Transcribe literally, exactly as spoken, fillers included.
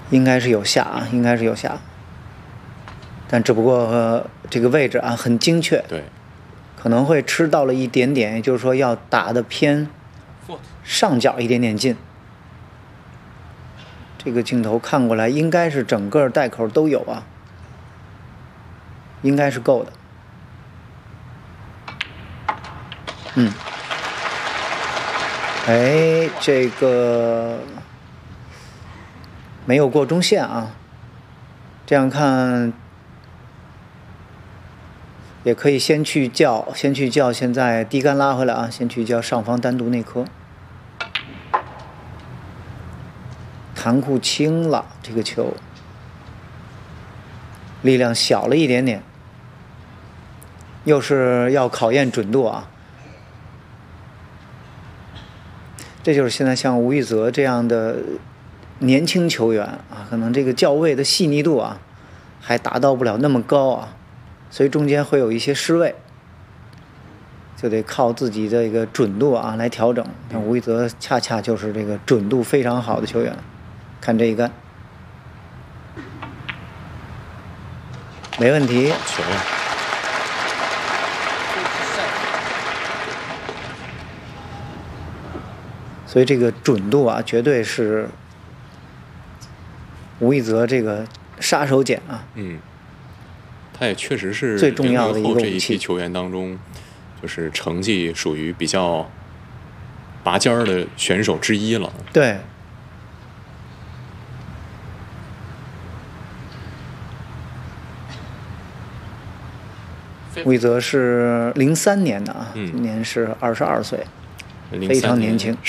应该是有下啊，应该是有下，但只不过、呃、这个位置啊很精确， 对， 可能会吃到了一点点，也就是说要打的偏上角一点点近。这个镜头看过来，应该是整个袋口都有啊，应该是够的。嗯，哎，这个没有过中线啊，这样看也可以先去叫，先去叫，现在低杆拉回来啊，先去叫上方单独内科。弹库轻了，这个球力量小了一点点，又是要考验准度啊。这就是现在像吴玉泽这样的年轻球员啊，可能这个教位的细腻度啊，还达到不了那么高啊，所以中间会有一些失位，就得靠自己的一个准度啊来调整。像吴玉泽恰恰就是这个准度非常好的球员。看这一杆，没问题。 球啊！ 所以这个准度啊，绝对是吴一泽这个杀手锏啊。 嗯，他也确实是最重要的一个武器。 这一批球员当中，就是成绩属于比较拔尖儿的选手之一了。 对。魏泽是零三年的啊， 嗯、 今年是二十二岁，非常年轻。